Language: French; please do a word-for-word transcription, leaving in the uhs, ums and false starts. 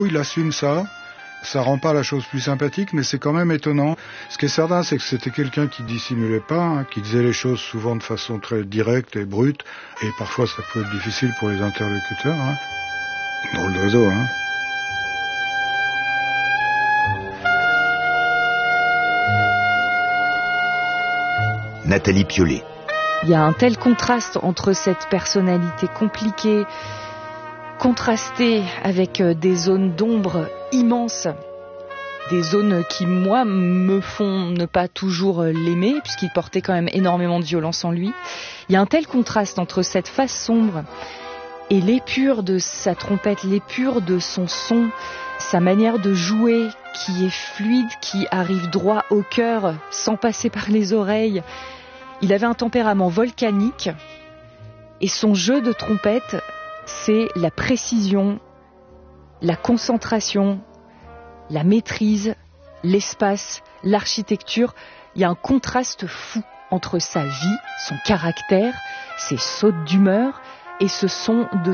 Il assume ça. Ça rend pas la chose plus sympathique, mais c'est quand même étonnant. Ce qui est certain, c'est que c'était quelqu'un qui dissimulait pas, hein, qui disait les choses souvent de façon très directe et brute, et parfois ça peut être difficile pour les interlocuteurs. Hein. Drôle d'oiseau, hein. Nathalie Piollet. Il y a un tel contraste entre cette personnalité compliquée, contrastée avec des zones d'ombre immenses, des zones qui, moi, me font ne pas toujours l'aimer, puisqu'il portait quand même énormément de violence en lui. Il y a un tel contraste entre cette face sombre et l'épure de sa trompette, l'épure de son son, sa manière de jouer qui est fluide, qui arrive droit au cœur sans passer par les oreilles. Il avait un tempérament volcanique et son jeu de trompette, c'est la précision, la concentration, la maîtrise, l'espace, l'architecture. Il y a un contraste fou entre sa vie, son caractère, ses sautes d'humeur et ce son de